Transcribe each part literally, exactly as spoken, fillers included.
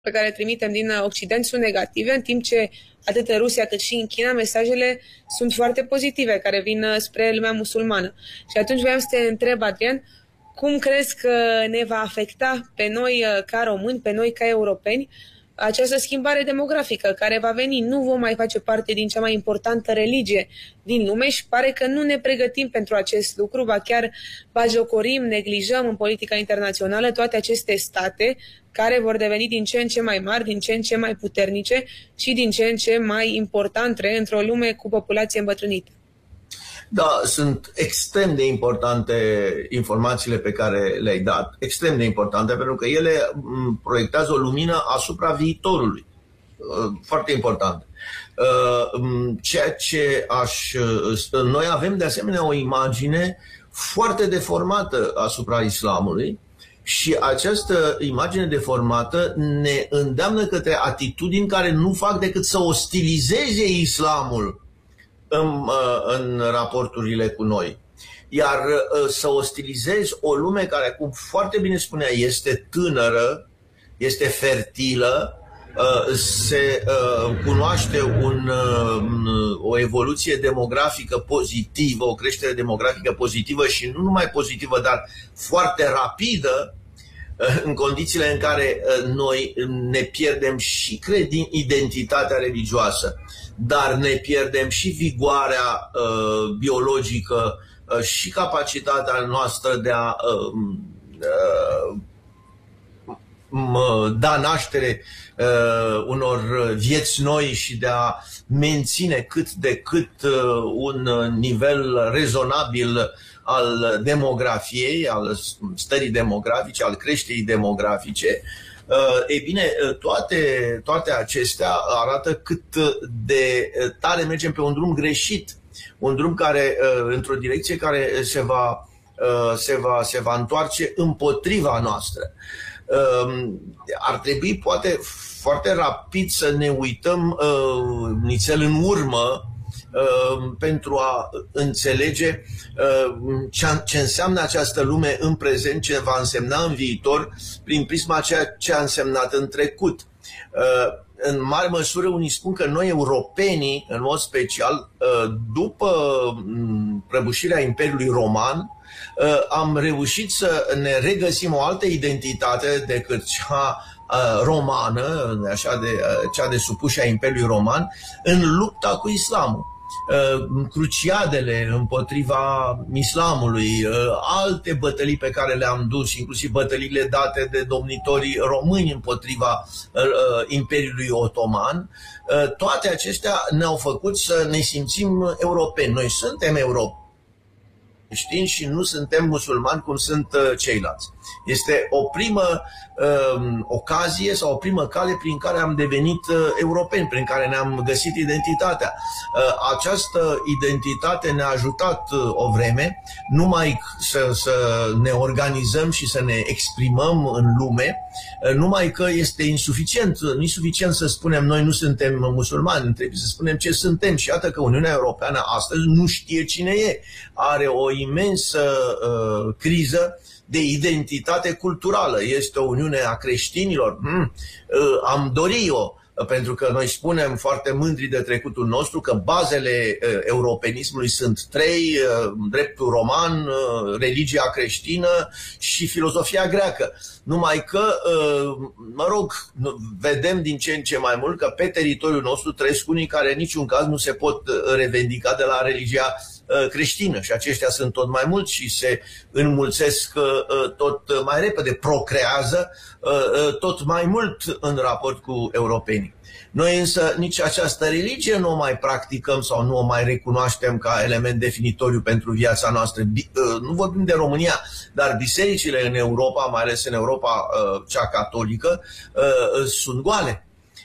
pe care le trimitem din Occident sunt negative, în timp ce atât în Rusia cât și în China mesajele sunt foarte pozitive, care vin spre lumea musulmană. Și atunci voiam să te întreb, Adrian, cum crezi că ne va afecta pe noi ca români, pe noi ca europeni, această schimbare demografică care va veni? Nu vom mai face parte din cea mai importantă religie din lume și pare că nu ne pregătim pentru acest lucru, ba chiar bagiocorim, neglijăm în politica internațională toate aceste state care vor deveni din ce în ce mai mari, din ce în ce mai puternice și din ce în ce mai importante într-o lume cu populație îmbătrânită. Da, sunt extrem de importante informațiile pe care le-ai dat, extrem de importante, pentru că ele proiectează o lumină asupra viitorului. Foarte important. Ceea ce aș... Noi avem de asemenea o imagine foarte deformată asupra islamului și această imagine deformată ne îndeamnă către atitudini care nu fac decât să ostilizeze islamul În, în raporturile cu noi. Iar să ostilizezi o lume care, cum foarte bine spunea, este tânără, este fertilă, se cunoaște un, o evoluție demografică pozitivă, o creștere demografică pozitivă și nu numai pozitivă, dar foarte rapidă, în condițiile în care noi ne pierdem și credin identitatea religioasă, dar ne pierdem și vigoarea uh, biologică uh, și capacitatea noastră de a uh, uh, da naștere uh, unor vieți noi și de a menține cât de cât uh, un nivel rezonabil al demografiei, al stării demografice, al creșterii demografice. Ei bine, toate, toate acestea arată cât de tare mergem pe un drum greșit, un drum care, într-o direcție care se va, se va, se va întoarce împotriva noastră. Ar trebui, poate, foarte rapid să ne uităm nițel în urmă pentru a înțelege ce înseamnă această lume în prezent, ce va însemna în viitor, prin prisma ceea ce a însemnat în trecut. În mare măsură, unii spun că noi, europenii, în mod special, după prăbușirea Imperiului Roman, am reușit să ne regăsim o altă identitate decât cea romană, așa de, cea de supușa Imperiului Roman, în lupta cu islamul. Cruciadele împotriva islamului, alte bătălii pe care le-am dus, inclusiv bătăliile date de domnitorii români împotriva Imperiului Otoman, toate acestea ne-au făcut să ne simțim europeni. Noi suntem europeni, știm, și nu suntem musulmani cum sunt ceilalți. Este o primă um, ocazie sau o primă cale prin care am devenit uh, europeni, prin care ne-am găsit identitatea. Uh, această identitate ne-a ajutat uh, o vreme, numai să, să ne organizăm și să ne exprimăm în lume, uh, numai că este insuficient. Nu e suficient să spunem noi nu suntem musulmani, trebuie să spunem ce suntem. Și iată că Uniunea Europeană astăzi nu știe cine e. Are o imensă uh, criză de identitate culturală. Este o uniune a creștinilor? Hmm. Am dorit-o, pentru că noi spunem foarte mândri de trecutul nostru că bazele europenismului sunt trei: dreptul roman, religia creștină și filozofia greacă. Numai că, mă rog, vedem din ce în ce mai mult că pe teritoriul nostru trăiesc unii care în niciun caz nu se pot revendica de la religia creștină și aceștia sunt tot mai mulți și se înmulțesc tot mai repede, procrează tot mai mult în raport cu europenii. Noi însă nici această religie nu o mai practicăm sau nu o mai recunoaștem ca element definitoriu pentru viața noastră. Nu vorbim de România, dar bisericile în Europa, mai ales în Europa cea catolică, sunt goale.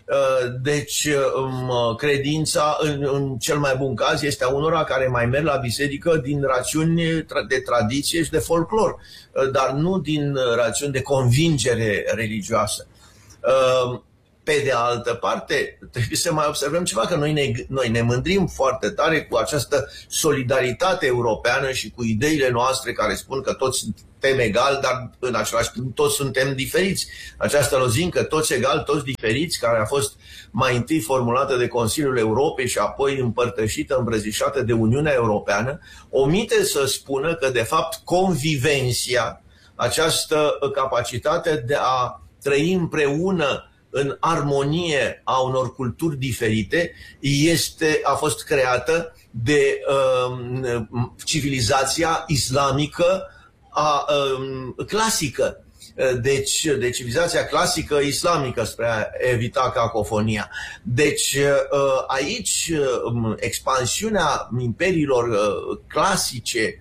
Deci credința, în cel mai bun caz, este a unora care mai merg la biserică din rațiuni de tradiție și de folclor, dar nu din rațiuni de convingere religioasă. Pe de altă parte, trebuie să mai observăm ceva, că noi ne, noi ne mândrim foarte tare cu această solidaritate europeană și cu ideile noastre care spun că toți suntem egali, dar în același timp toți suntem diferiți. Această lozincă, toți egali, toți diferiți, care a fost mai întâi formulată de Consiliul Europei și apoi împărtășită, îmbrățișată de Uniunea Europeană, omite să spună că, de fapt, convivenția, această capacitate de a trăi împreună în armonie a unor culturi diferite, este, a fost creată de uh, civilizația islamică a, uh, clasică. Deci, de civilizația clasică islamică, spre a evita cacofonia. Deci, aici, expansiunea imperiilor clasice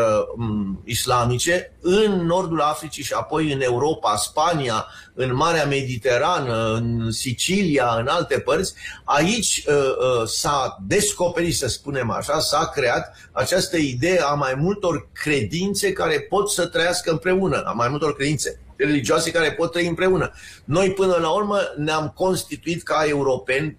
islamice în nordul Africii și apoi în Europa, Spania, în Marea Mediterană, în Sicilia, în alte părți, aici s-a descoperit, să spunem așa, s-a creat această idee a mai multor credințe care pot să trăiască împreună, a mai multor credințe religioase care pot trăi împreună. Noi, până la urmă, ne-am constituit ca europeni.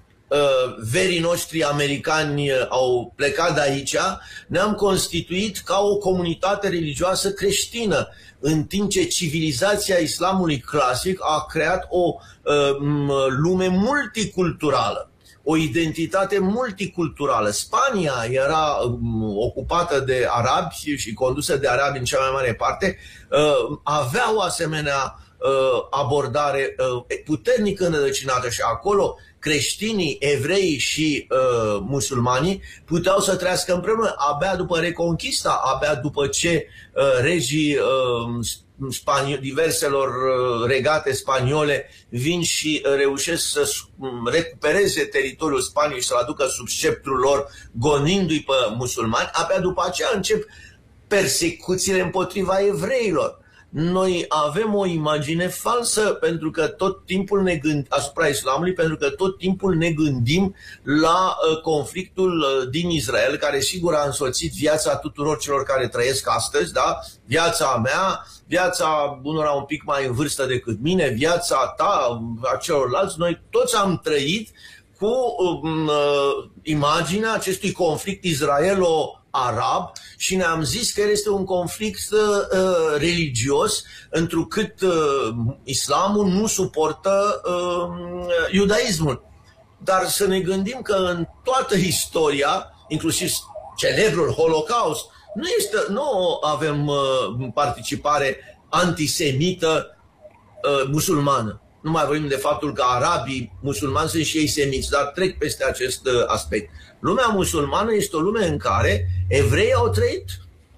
Verii noștri americani au plecat de aici, ne-am constituit ca o comunitate religioasă creștină, în timp ce civilizația islamului clasic a creat o uh, lume multiculturală, o identitate multiculturală. Spania era um, ocupată de arabi și condusă de arabi în cea mai mare parte, uh, avea o asemenea uh, abordare uh, puternic înrădăcinată și acolo creștinii, evreii și uh, musulmanii puteau să trăiască împreună. Abia după Reconquista, abia după ce uh, regii uh, spani- diverselor uh, regate spaniole vin și uh, reușesc să recupereze teritoriul Spaniei și să-l aducă sub sceptrul lor, gonindu-i pe musulmani, abia după aceea încep persecuțiile împotriva evreilor. Noi avem o imagine falsă pentru că tot timpul ne gândim asupra islamului, pentru că tot timpul ne gândim la uh, conflictul uh, din Israel, care sigur a însoțit viața tuturor celor care trăiesc astăzi, da? Viața mea, viața unora un pic mai în vârstă decât mine, viața ta, a celorlalți. Noi toți am trăit cu uh, imaginea acestui conflict israelo-arab și ne-am zis că este un conflict uh, religios, întrucât uh, islamul nu suportă uh, iudaismul. Dar să ne gândim că în toată istoria, inclusiv celebrul Holocaust, nu, este, nu avem uh, participare antisemită uh, musulmană. Nu mai vorbim de faptul că arabii musulmani sunt și ei semiți, dar trec peste acest uh, aspect. Lumea musulmană este o lume în care evreii au trăit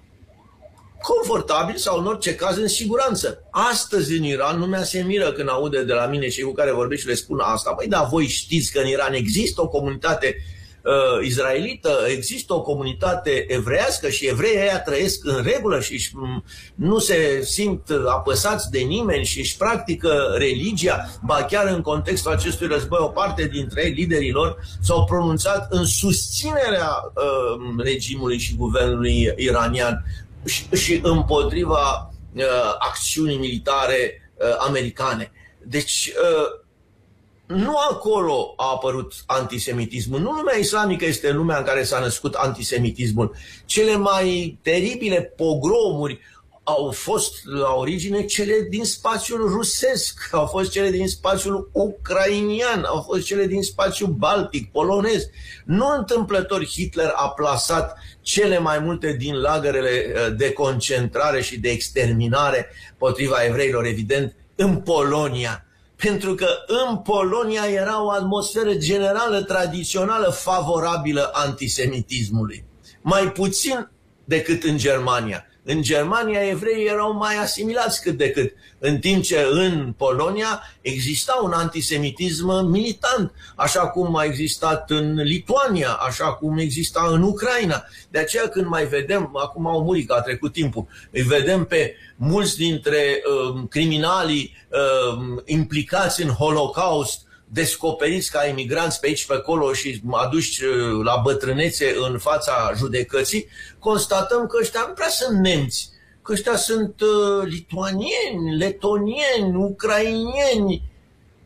confortabil sau în orice caz în siguranță. Astăzi în Iran, lumea se miră când aude de la mine cei cu care vorbesc și le spun asta. Păi da, voi știți că în Iran există o comunitate uh, izraelită, există o comunitate evreiască și evreii ăia trăiesc în regulă și nu se simt apăsați de nimeni și își practică religia. Ba chiar în contextul acestui război, o parte dintre ei, liderii lor, s-au pronunțat în susținerea uh, regimului și guvernului iranian și, și împotriva uh, acțiunii militare uh, americane. Deci uh, nu acolo a apărut antisemitismul. Nu lumea islamică este lumea în care s-a născut antisemitismul. Cele mai teribile pogromuri au fost la origine cele din spațiul rusesc, au fost cele din spațiul ucrainian, au fost cele din spațiul baltic, polonez. Nu întâmplător Hitler a plasat cele mai multe din lagărele de concentrare și de exterminare potriva evreilor, evident, în Polonia. Pentru că în Polonia era o atmosferă generală, tradițională, favorabilă antisemitismului. Mai puțin decât în Germania. În Germania evreii erau mai asimilați cât de cât, în timp ce în Polonia exista un antisemitism militant, așa cum a existat în Lituania, așa cum exista în Ucraina. De aceea când mai vedem, acum au murit că a trecut timpul, îi vedem pe mulți dintre uh, criminalii uh, implicați în Holocaust, descoperiți ca imigranți pe aici pe acolo și aduși la bătrânețe în fața judecății, constatăm că ăștia nu prea sunt nemți, că ăștia sunt uh, lituanieni, letonieni, ucrainieni.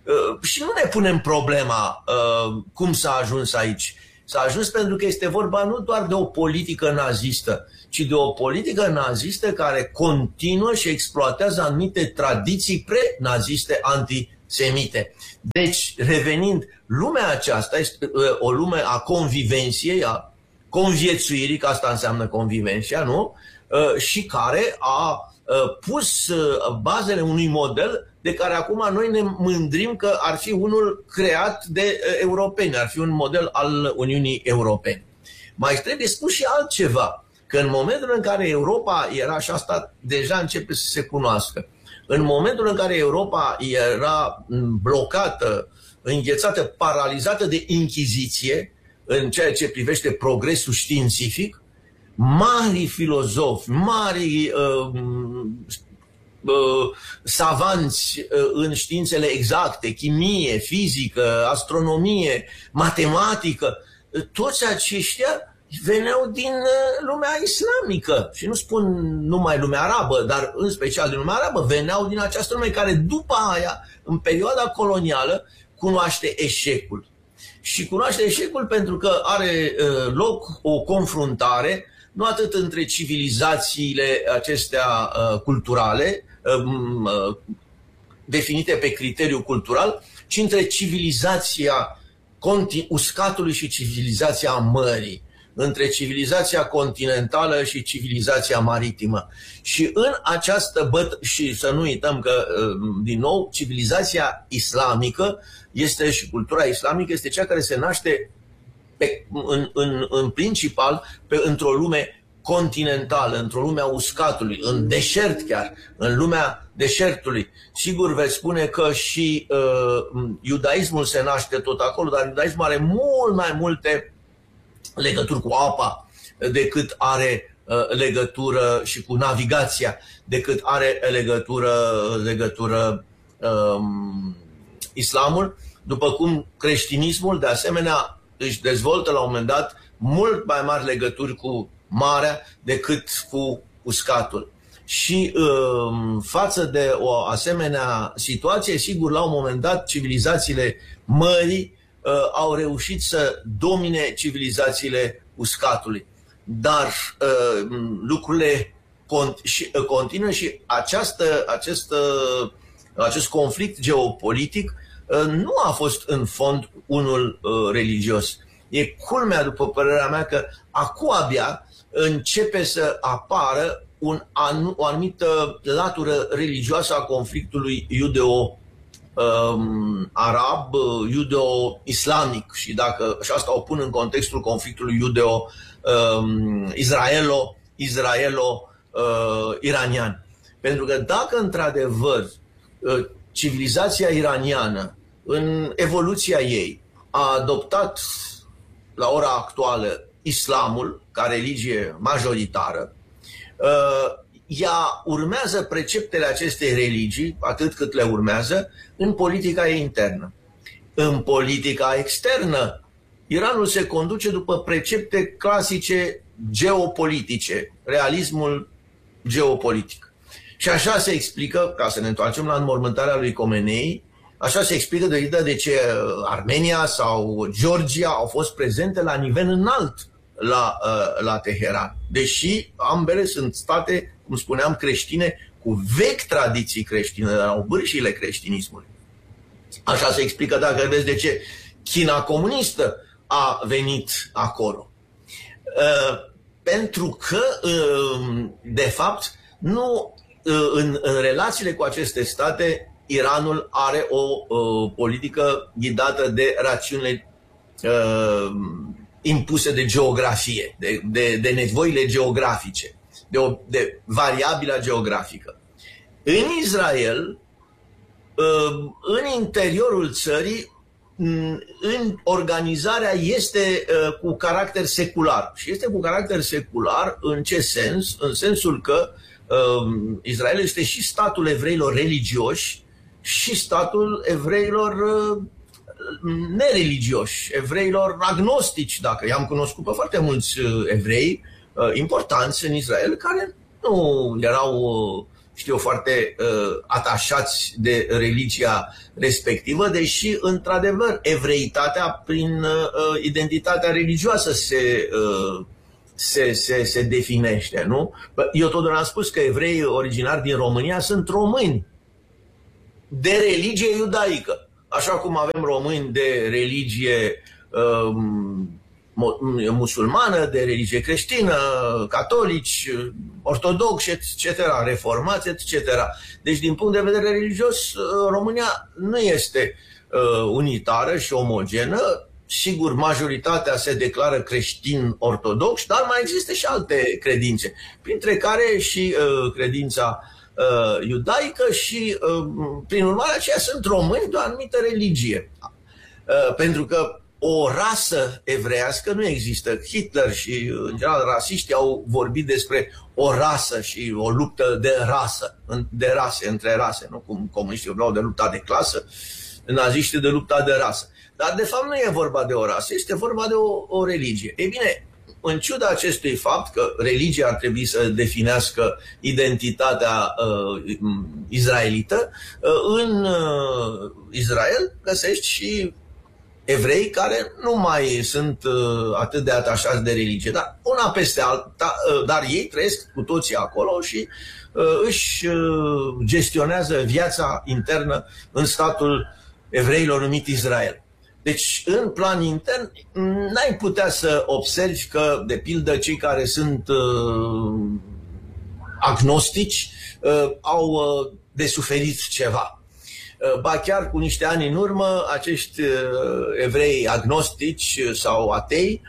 și nu ne punem problema cum s-a ajuns aici. S-a ajuns pentru că este vorba nu doar de o politică nazistă, ci de o politică nazistă care continuă și exploatează anumite tradiții pre-naziste antisemite. Deci, revenind, lumea aceasta este o lume a convivenției, a conviețuirii, că asta înseamnă convivenția, nu? Și care a pus bazele unui model de care acum noi ne mândrim că ar fi unul creat de europeni, ar fi un model al Uniunii Europene. Mai trebuie spus și altceva, că în momentul în care Europa era, și asta deja începe să se cunoască, în momentul în care Europa era blocată, înghețată, paralizată de Inchiziție, în ceea ce privește progresul științific, mari filozofi, mari uh, uh, savanți uh, în științele exacte, chimie, fizică, astronomie, matematică, uh, toți aceștia veneau din uh, lumea islamică. Și nu spun numai lumea arabă, dar în special din lumea arabă, veneau din această lume care după aia, în perioada colonială, cunoaște eșecul. Și cunoaște eșecul pentru că are uh, loc o confruntare nu atât între civilizațiile acestea uh, culturale, uh, definite pe criteriu cultural, ci între civilizația uscatului și civilizația mării, între civilizația continentală și civilizația maritimă. Și în această băt și să nu uităm că, din nou, civilizația islamică este și cultura islamică este cea care se naște pe, în, în, în principal pe, într-o lume continentală, într-o lume a uscatului, în deșert chiar, în lumea deșertului. Sigur veți spune că și uh, iudaismul se naște tot acolo, dar iudaismul are mult mai multe legături cu apa decât are uh, legătură și cu navigația, decât are legătură, legătură um, islamul, după cum creștinismul de asemenea își dezvoltă la un moment dat mult mai mari legături cu marea decât cu uscatul. Și um, față de o asemenea situație, sigur, la un moment dat, civilizațiile mării uh, au reușit să domine civilizațiile uscatului. Dar uh, lucrurile cont- și, uh, continuă și această, acest, uh, acest conflict geopolitic uh, nu a fost în fond unul uh, religios. E culmea, după părerea mea, că acum abia începe să apară un anu, o anumită latură religioasă a conflictului iudeo-arab, iudeo-islamic, și dacă și asta o pun în contextul conflictului iudeo-israelo, israelo-iranian. Pentru că dacă într-adevăr civilizația iraniană, în evoluția ei, a adoptat la ora actuală islamul ca religie majoritară, ea urmează preceptele acestei religii, atât cât le urmează, în politica ei internă. În politica externă, Iranul se conduce după precepte clasice geopolitice, realismul geopolitic. Și așa se explică, ca să ne întoarcem la înmormântarea lui Khomeini, așa se explică de, de ce Armenia sau Georgia au fost prezente la nivel înalt la, la Teheran. Deși ambele sunt state, cum spuneam, creștine, cu vechi tradiții creștine, dar au vârșile creștinismului. Așa se explică, dacă vezi, de ce China comunistă a venit acolo. Pentru că, de fapt, nu, în, în relațiile cu aceste state, Iranul are o uh, politică ghidată de rațiunile uh, impuse de geografie, de, de, de nevoile geografice, de, o, de variabila geografică. În Israel, uh, în interiorul țării, în organizarea este uh, cu caracter secular. Și este cu caracter secular în ce sens? În sensul că uh, Israel este și statul evreilor religioși și statul evreilor uh, nereligioși, evreilor agnostici, dacă i-am cunoscut pe foarte mulți uh, evrei uh, importanți în Israel, care nu erau uh, știu, foarte uh, atașați de religia respectivă, deși, într-adevăr, evreitatea prin uh, identitatea religioasă se, uh, se, se, se definește, nu? Eu totdeauna am spus că evreii originari din România sunt români de religie iudaică. Așa cum avem români de religie uh, musulmană, de religie creștină, catolici, ortodoxi, et cetera, reformați, et cetera. Deci, din punct de vedere religios, România nu este uh, unitară și omogenă. Sigur, majoritatea se declară creștin-ortodox, dar mai există și alte credințe, printre care și uh, credința uh, iudaică și, uh, prin urmare, aceia sunt români de o anumită religie. Uh, pentru că o rasă evreiască nu există. Hitler și, în general, rasiștii au vorbit despre o rasă și o luptă de rasă, de rase, între rase, nu cum comuniștii vorbeau de lupta de clasă, naziștii de lupta de rasă. Dar, de fapt, nu e vorba de o rasă, este vorba de o, o religie. Ei bine, în ciuda acestui fapt că religia ar trebui să definească identitatea uh, izraelită, uh, în uh, Israel găsești și evrei care nu mai sunt uh, atât de atașați de religie, dar una peste alta, uh, dar ei trăiesc cu toții acolo și uh, își uh, gestionează viața internă în statul evreilor numit Israel. Deci, în plan intern, n-ai putea să observi că, de pildă, cei care sunt uh, agnostici uh, au uh, de suferit ceva. Ba chiar cu niște ani în urmă, acești evrei agnostici sau atei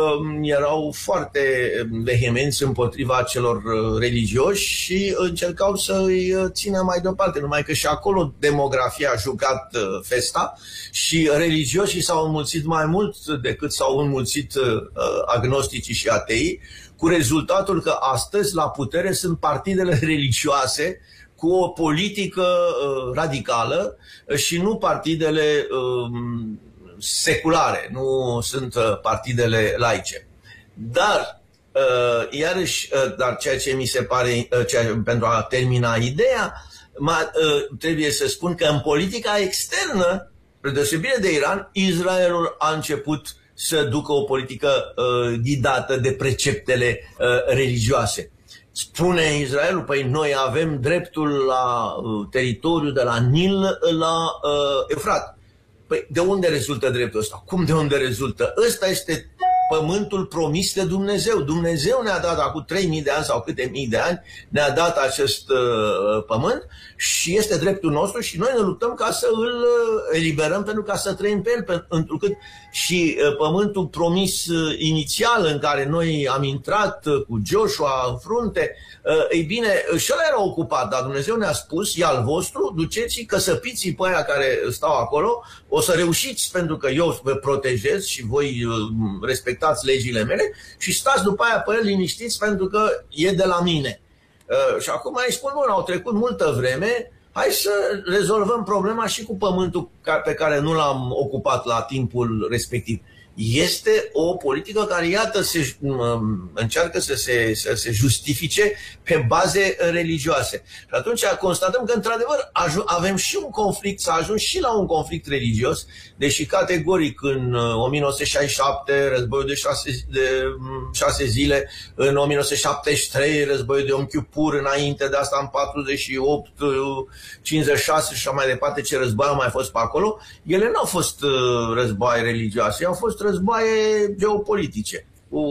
erau foarte vehemenți împotriva celor religioși și încercau să îi țină mai departe. Numai că și acolo demografia a jucat festa și religioșii s-au înmulțit mai mult decât s-au înmulțit agnosticii și ateii, cu rezultatul că astăzi la putere sunt partidele religioase cu o politică uh, radicală și nu partidele uh, seculare, nu sunt uh, partidele laice. Dar, uh, iarăși, uh, dar ceea ce mi se pare, uh, ceea, pentru a termina ideea, ma, uh, trebuie să spun că în politica externă, spre deosebire de Iran, Israelul a început să ducă o politică uh, ghidată de preceptele uh, religioase. Spune Israelul, păi noi avem dreptul la uh, teritoriul de la Nil la uh, Efrat. Păi de unde rezultă dreptul ăsta? Cum de unde rezultă? Ăsta este pământul promis de Dumnezeu. Dumnezeu ne-a dat acum trei mii de ani sau câte mii de ani, ne-a dat acest uh, pământ și este dreptul nostru și noi ne luptăm ca să îl uh, eliberăm pentru ca să trăim pe el, întrucât și uh, pământul promis uh, inițial în care noi am intrat uh, cu Joshua în frunte, uh, ei bine, și ăla era ocupat, dar Dumnezeu ne-a spus, e al vostru, duceți-i, căsăpiți-i pe aia care stau acolo, o să reușiți pentru că eu vă protejez și voi uh, respectați legile mele și stați după aia pe el liniștiți pentru că e de la mine. Uh, și acum îi spun, bun, au trecut multă vreme, hai să rezolvăm problema și cu pământul pe care nu l-am ocupat la timpul respectiv. Este o politică care, iată, se, încearcă să se, să se justifice pe baze religioase. Și atunci constatăm că, într-adevăr, avem și un conflict, s-a ajuns și la un conflict religios, deși categoric în o mie nouă sute șaizeci și șapte, războiul de șase, de șase zile, în o mie nouă sute șaptezeci și trei, războiul de Yom Kippur, înainte de asta în patruzeci și opt, cincizeci și șase și așa mai departe, ce război au mai fost pe acolo, ele nu au fost războaie religioase, au fost războaie geopolitice,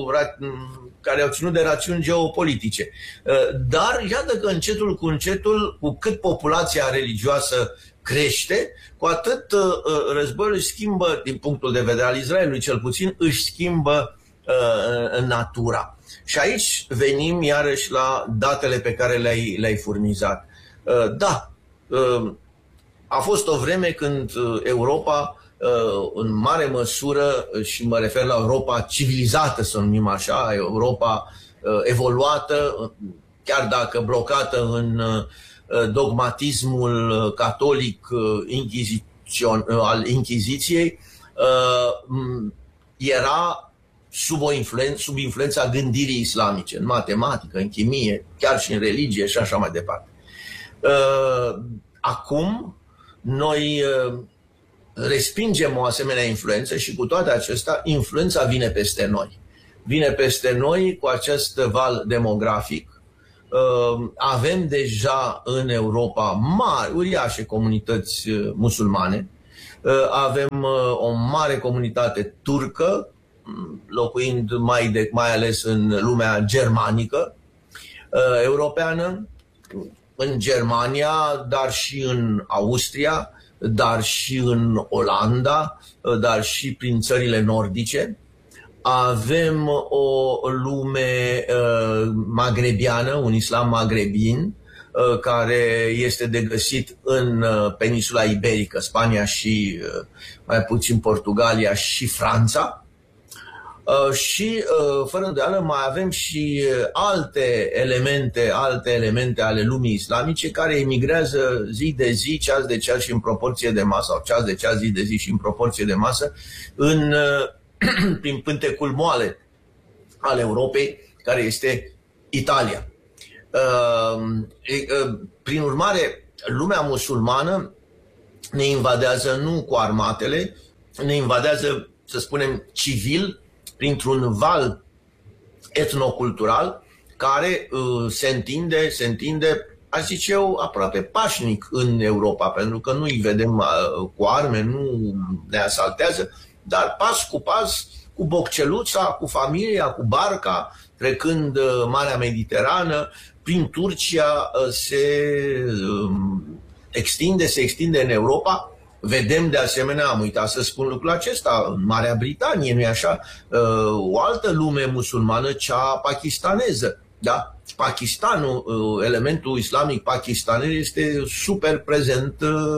care au ținut de rațiuni geopolitice. Dar iată că încetul cu încetul, cu cât populația religioasă crește, cu atât războiul își schimbă, din punctul de vedere al Israelului cel puțin, își schimbă natura. Și aici venim iarăși la datele pe care le-ai, le-ai furnizat. Da, a fost o vreme când Europa, în mare măsură, și mă refer la Europa civilizată, să o numim așa, Europa evoluată, chiar dacă blocată în dogmatismul catolic al Inchiziției, era sub, o influență, sub influența gândirii islamice, în matematică, în chimie, chiar și în religie și așa mai departe. Acum, noi respingem o asemenea influență și cu toate acestea, influența vine peste noi. Vine peste noi cu acest val demografic. Avem deja în Europa mari, uriașe comunități musulmane. Avem o mare comunitate turcă, locuind mai, de, mai ales în lumea germanică, europeană, în Germania, dar și în Austria, dar și în Olanda, dar și prin țările nordice. Avem o lume uh, magrebiană, un islam magrebin, uh, care este de găsit în uh, peninsula iberică, Spania și uh, mai puțin Portugalia și Franța. Uh, și, uh, fără îndoială, mai avem și alte elemente, alte elemente ale lumii islamice care emigrează zi de zi, ceas de ceas și în proporție de masă, sau ceas de ceas, zi de zi și în proporție de masă, în, uh, prin pântecul moale al Europei, care este Italia. Uh, uh, prin urmare, lumea musulmană ne invadează nu cu armatele, ne invadează, să spunem, civil, printr-un val etnocultural care uh, se întinde, se întinde, aș zice eu, aproape pașnic în Europa, pentru că nu-i vedem uh, cu arme, nu ne asaltează, dar pas cu pas, cu bocceluța, cu familia, cu barca, trecând uh, Marea Mediterană, prin Turcia uh, se uh, extinde, se extinde în Europa. Vedem de asemenea, am uitat să spun lucrul acesta, în Marea Britanie, nu-i așa, o altă lume musulmană, cea pakistaneză. Da? Pakistanul, elementul islamic pakistanez este super prezent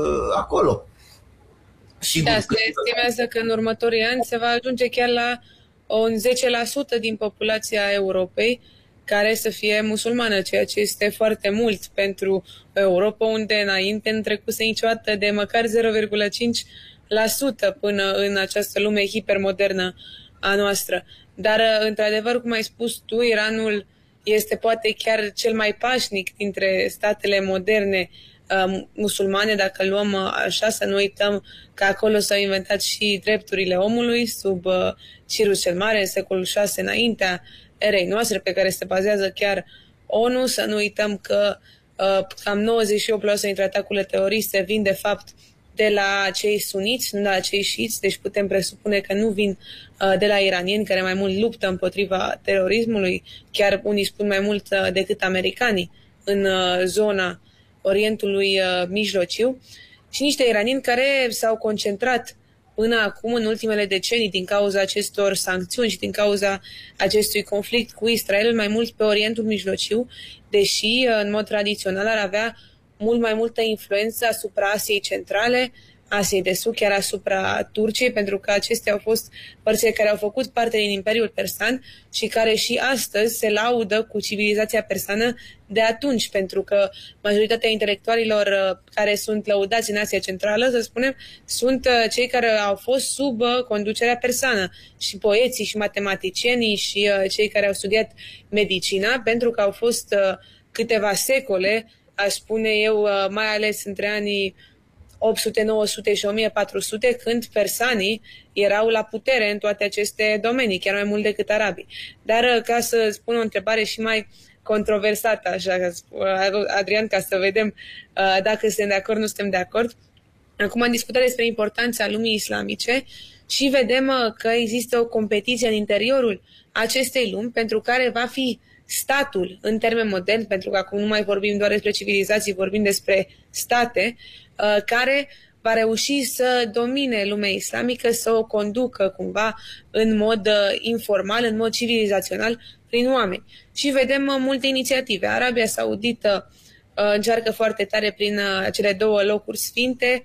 acolo. Sigur da, se estimează că în următorii ani se va ajunge chiar la un zece la sută din populația Europei care să fie musulmană, ceea ce este foarte mult pentru Europa, unde înainte nu trecuse niciodată de măcar zero virgulă cinci la sută până în această lume hipermodernă a noastră. Dar, într-adevăr, cum ai spus tu, Iranul este poate chiar cel mai pașnic dintre statele moderne uh, musulmane, dacă luăm uh, așa, să nu uităm că acolo s-au inventat și drepturile omului sub uh, Cirus cel Mare, în secolul șase înaintea erei noastre, pe care se bazează chiar ONU. Să nu uităm că uh, cam nouăzeci și opt la sută dintre atacurile teroriste vin de fapt de la cei suniți, nu de la cei șiiți, deci putem presupune că nu vin uh, de la iranieni, care mai mult luptă împotriva terorismului, chiar unii spun mai mult uh, decât americanii în uh, zona Orientului uh, Mijlociu, și niște iranieni care s-au concentrat până acum, în ultimele decenii, din cauza acestor sancțiuni și din cauza acestui conflict cu Israel, mai mult pe Orientul Mijlociu, deși, în mod tradițional, ar avea mult mai multă influență asupra Asiei Centrale, Asiei de Sud, chiar asupra Turciei, pentru că acestea au fost părțile care au făcut parte din Imperiul Persan și care și astăzi se laudă cu civilizația persană de atunci, pentru că majoritatea intelectualilor care sunt lăudați în Asia Centrală, să spunem, sunt cei care au fost sub conducerea persană, și poeții și matematicienii și cei care au studiat medicina, pentru că au fost câteva secole, aș spune eu, mai ales între anii opt sute, nouă sute și o mie patru sute, când persanii erau la putere în toate aceste domenii, chiar mai mult decât arabii. Dar ca să spun o întrebare și mai controversată, așa, Adrian, ca să vedem dacă suntem de acord, nu suntem de acord. Acum am discutat despre importanța lumii islamice și vedem că există o competiție în interiorul acestei lumi pentru care va fi statul în termen modern, pentru că acum nu mai vorbim doar despre civilizații, vorbim despre state, care va reuși să domine lumea islamică, să o conducă cumva în mod informal, în mod civilizațional, prin oameni. Și vedem multe inițiative. Arabia Saudită încearcă foarte tare prin cele două locuri sfinte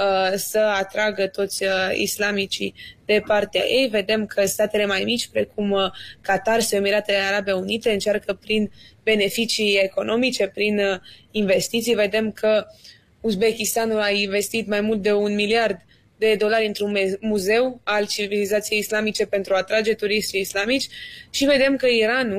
să atragă toți islamicii de partea ei. Vedem că statele mai mici, precum Qatar sau Emiratele Arabe Unite, încearcă prin beneficii economice, prin investiții. Vedem că Uzbekistanul a investit mai mult de un miliard de dolari într-un muzeu al civilizației islamice pentru a atrage turiștii islamici, și vedem că Iranul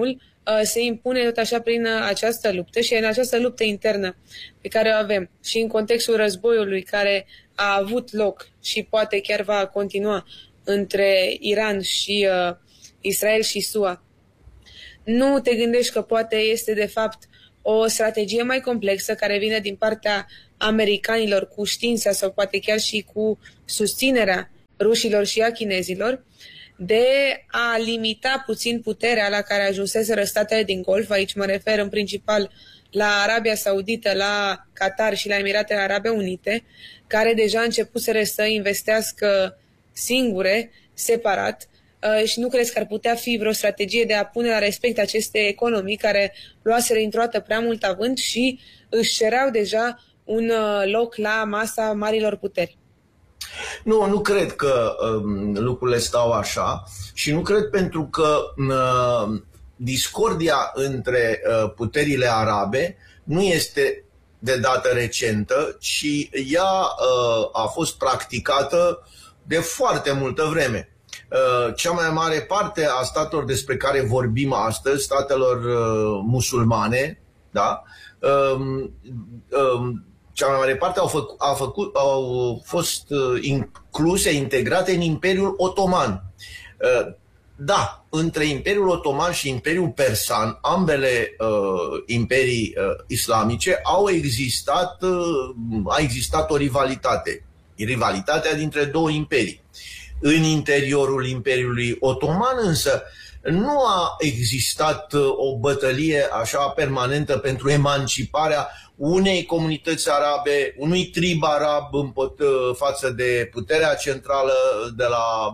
se impune tot așa prin această luptă și în această luptă internă pe care o avem și în contextul războiului care a avut loc și poate chiar va continua între Iran și uh, Israel și S U A. Nu te gândești că poate este de fapt o strategie mai complexă care vine din partea americanilor cu știința sau poate chiar și cu susținerea rușilor și a chinezilor de a limita puțin puterea la care ajunseseră statele din Golf. Aici mă refer în principal la Arabia Saudită, la Qatar și la Emiratele Arabe Unite, care deja începuseră să investească singure, separat, și nu crezi că ar putea fi vreo strategie de a pune la respect aceste economii care luaseră într-o dată prea mult avânt și își cereau deja un loc la masa marilor puteri? Nu, nu cred că um, lucrurile stau așa și nu cred pentru că uh, discordia între uh, puterile arabe nu este de dată recentă, ci ea uh, a fost practicată de foarte multă vreme. Uh, cea mai mare parte a statelor despre care vorbim astăzi, statelor uh, musulmane, da? Uh, uh, cea mai mare parte au, făcut, au, făcut, au fost uh, incluse, integrate în Imperiul Otoman. Uh, da, între Imperiul Otoman și Imperiul Persan, ambele uh, imperii uh, islamice, au existat, uh, a existat o rivalitate. Rivalitatea dintre două imperii. În interiorul Imperiului Otoman însă nu a existat o bătălie așa permanentă pentru emanciparea unei comunități arabe, unui trib arab față de puterea centrală de la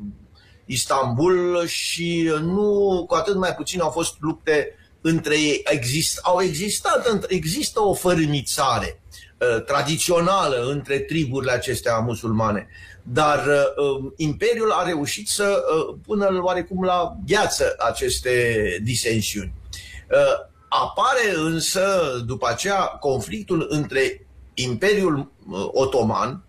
Istanbul și nu, cu atât mai puțin au fost lupte între ei. Exist, au existat, există o fărâmițare uh, tradițională între triburile acestea musulmane, dar uh, Imperiul a reușit să uh, pună oarecum la gheață aceste disensiuni. Uh, apare însă după aceea conflictul între Imperiul uh, Otoman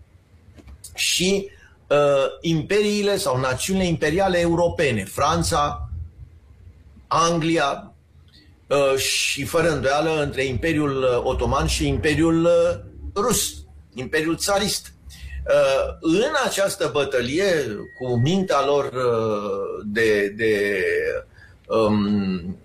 și uh, imperiile sau națiunile imperiale europene, Franța, Anglia, Uh, și fără îndoială între Imperiul Otoman și Imperiul uh, Rus, Imperiul Țarist. Uh, în această bătălie, cu mintea lor uh, de, de um,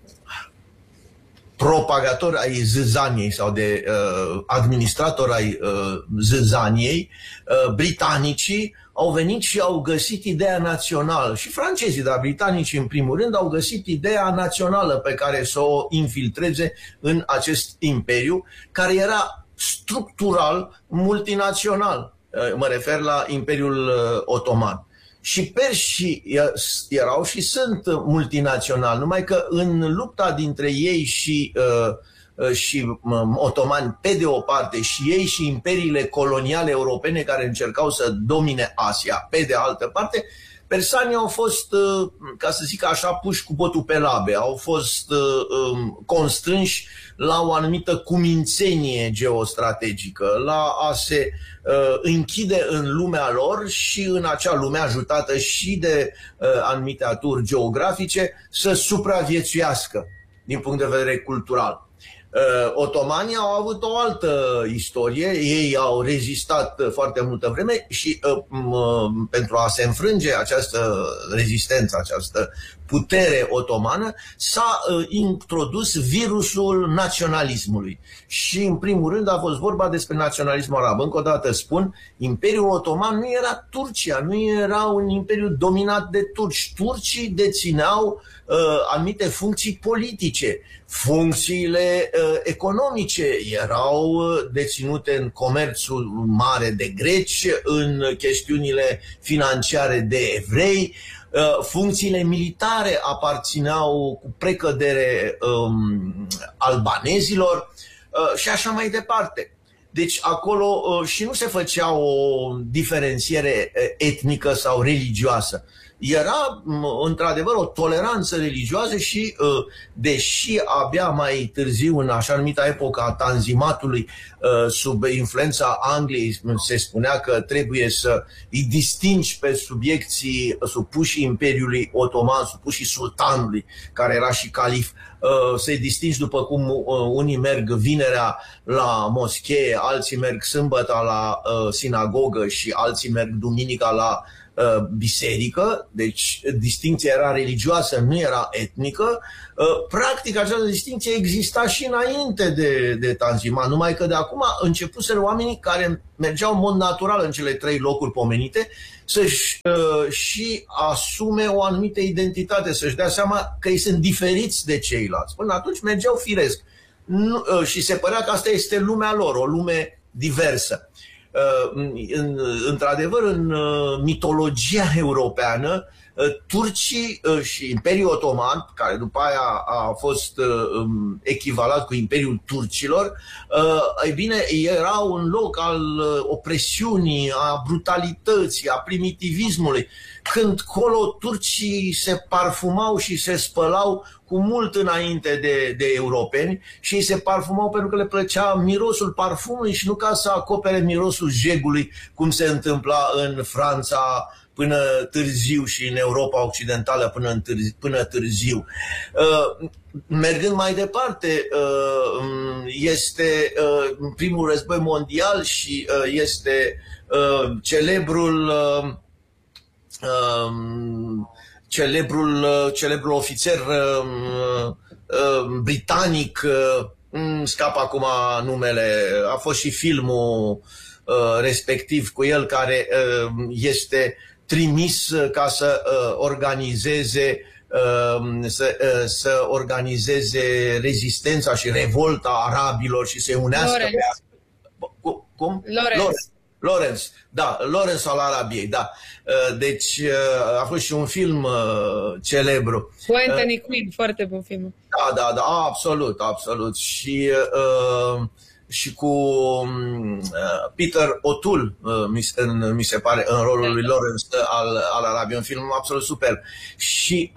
propagatori ai zâzaniei sau de uh, administratori ai uh, zâzaniei, uh, britanicii au venit și au găsit ideea națională. Și francezii, dar britanicii în primul rând, au găsit ideea națională pe care să o infiltreze în acest imperiu, care era structural multinațional. Mă refer la Imperiul Otoman. Și perșii erau și sunt multinaționali, numai că în lupta dintre ei și uh, și otomani pe de o parte și ei și imperiile coloniale europene care încercau să domine Asia pe de altă parte, persanii au fost, ca să zic așa, puși cu botul pe labe, au fost constrânși la o anumită cumințenie geostrategică, la a se închide în lumea lor și în acea lume ajutată și de anumite aturi geografice să supraviețuiască din punct de vedere cultural. Uh, otomanii au avut o altă istorie, ei au rezistat foarte multă vreme și uh, uh, pentru a se înfrânge această rezistență, această putere otomană, s-a uh, introdus virusul naționalismului. Și în primul rând a fost vorba despre naționalismul arab. Încă o dată spun, Imperiul Otoman nu era Turcia, nu era un imperiu dominat de turci. Turcii dețineau uh, anumite funcții politice. Funcțiile uh, economice erau deținute în comerțul mare de greci, în chestiunile financiare de evrei, uh, funcțiile militare aparțineau cu precădere um, albanezilor uh, și așa mai departe. Deci acolo și nu se făcea o diferențiere etnică sau religioasă. Era într-adevăr o toleranță religioasă și, deși abia mai târziu, în așa numita epoca a tanzimatului, sub influența Angliei, se spunea că trebuie să îi distingi pe subiecții supuși Imperiului Otoman, supuși sultanului, care era și calif, să-i distingi după cum unii merg vinerea la moschee, alții merg sâmbăta la sinagogă și alții merg duminica la biserică, deci distincția era religioasă, nu era etnică. Practic această distincție exista și înainte de, de Tanzimat, numai că de acum începuseră oamenii care mergeau în mod natural în cele trei locuri pomenite să-și uh, și asume o anumită identitate, să-și dea seama că ei sunt diferiți de ceilalți. Până atunci mergeau firesc nu, uh, și se părea că asta este lumea lor, o lume diversă. Într-adevăr, în mitologia europeană, turcii și Imperiul Otoman, care după aia a fost echivalat cu Imperiul Turcilor, ei bine, era un loc al opresiunii, a brutalității, a primitivismului, când colo turcii se parfumau și se spălau cu mult înainte de, de europeni și ei se parfumau pentru că le plăcea mirosul parfumului și nu ca să acopere mirosul jegului, cum se întâmpla în Franța până târziu și în Europa Occidentală până, în târziu, până târziu. Uh, mergând mai departe, uh, este uh, primul război mondial și uh, este uh, celebrul uh, uh, celebrul, celebrul ofițer uh, uh, britanic, uh, scap acum numele, a fost și filmul uh, respectiv cu el, care uh, este trimis ca să uh, organizeze uh, să, uh, să organizeze rezistența și revolta arabilor și să unească Lawrence. pe... Cum? Lawrence. Lawrence. Lawrence, da, Lawrence al Arabiei, da. Deci a fost și un film celebru. Cu Anthony Quinn, foarte bun film. Da, da, da, absolut, absolut. Și, și cu Peter O'Toole, mi se pare, în rolul lui Lawrence al, al Arabiei, un film absolut super. Și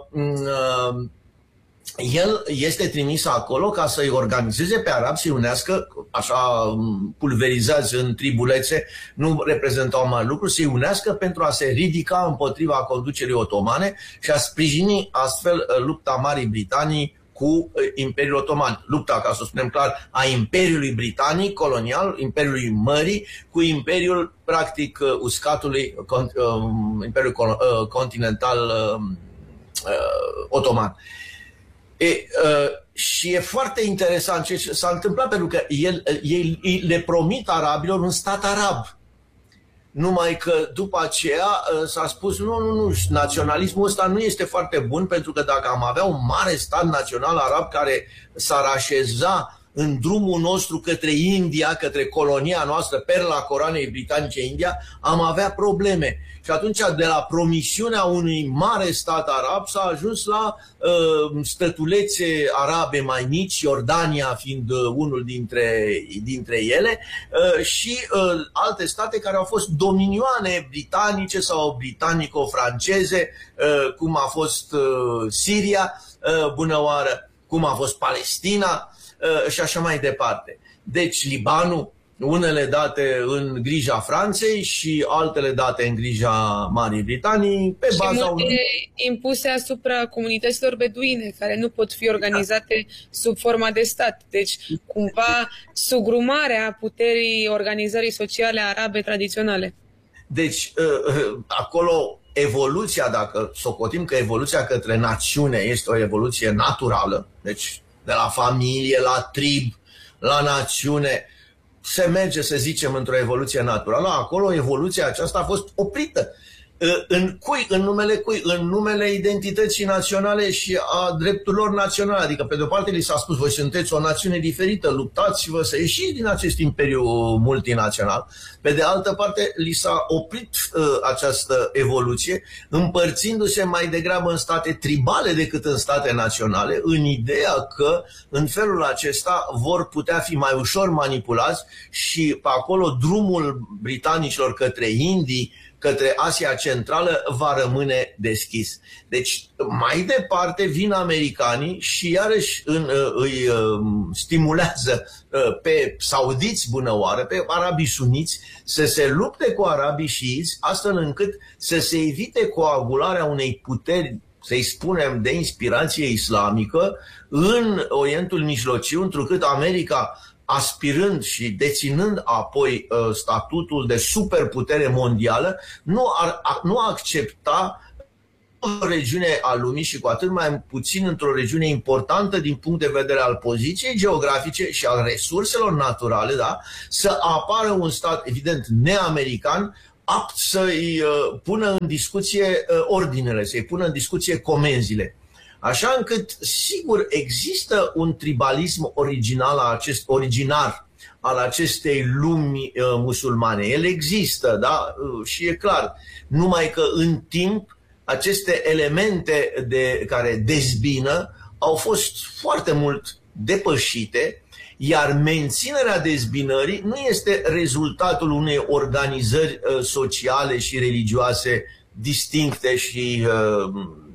el este trimis acolo ca să-i organizeze pe arabi, să-i unească, așa pulverizați în tribulețe, nu reprezentau mari lucruri, să-i unească pentru a se ridica împotriva conducerii otomane și a sprijini astfel lupta Marii Britanii cu Imperiul Otoman. Lupta, ca să spunem clar, a Imperiului Britanic colonial, Imperiului Mării, cu Imperiul, practic, uscatului, Imperiul continental otoman. E, uh, și e foarte interesant ce s-a întâmplat, pentru că el, ei le promit arabilor un stat arab. Numai că după aceea uh, s-a spus, nu, nu, nu, naționalismul ăsta nu este foarte bun, pentru că dacă am avea un mare stat național arab care s-ar așeza în drumul nostru către India, către colonia noastră, perla coroanei britanice India, am avea probleme. Și atunci, de la promisiunea unui mare stat arab, s-a ajuns la uh, stătulețe arabe mai mici, Iordania fiind uh, unul dintre, dintre ele, uh, și uh, alte state care au fost dominioane britanice sau britanico-franceze, uh, cum a fost uh, Siria, uh, bună oară, cum a fost Palestina, și așa mai departe. Deci Libanul, unele date în grija Franței și altele date în grija Marii Britanii, pe baza și unui... impuse asupra comunităților beduine, care nu pot fi organizate sub forma de stat. Deci, cumva, sugrumarea puterii organizării sociale arabe tradiționale. Deci, acolo evoluția, dacă socotim că evoluția către națiune este o evoluție naturală, deci de la familie, la trib, la națiune, se merge, să zicem, într-o evoluție naturală. Acolo evoluția aceasta a fost oprită. În cui? În numele cui? În numele identității naționale și a drepturilor naționale. Adică, pe de-o parte, li s-a spus, voi sunteți o națiune diferită, luptați-vă să ieșiți din acest imperiu multinațional. Pe de altă parte, li s-a oprit uh, această evoluție, împărțindu-se mai degrabă în state tribale decât în state naționale, în ideea că, în felul acesta, vor putea fi mai ușor manipulați și pe acolo drumul britanicilor către Indii, către Asia Centrală va rămâne deschis. Deci, mai departe vin americanii și iarăși în, îi stimulează pe saudiți, bună oară, pe arabii suniți, să se lupte cu arabii șiiți, astfel încât să se evite coagularea unei puteri, să-i spunem, de inspirație islamică în Orientul Mijlociu, întrucât America, aspirând și deținând apoi uh, statutul de superputere mondială, nu, ar, a, nu accepta o regiune a lumii și cu atât mai puțin într-o regiune importantă din punct de vedere al poziției geografice și al resurselor naturale, da, să apară un stat, evident, neamerican, apt să-i uh, pună în discuție uh, ordinele, să-i pună în discuție comenzile. Așa încât, sigur, există un tribalism original, acest, originar al acestei lumi uh, musulmane. El există, da? Uh, și e clar. Numai că în timp aceste elemente de, care dezbină au fost foarte mult depășite, iar menținerea dezbinării nu este rezultatul unei organizări uh, sociale și religioase distincte și uh,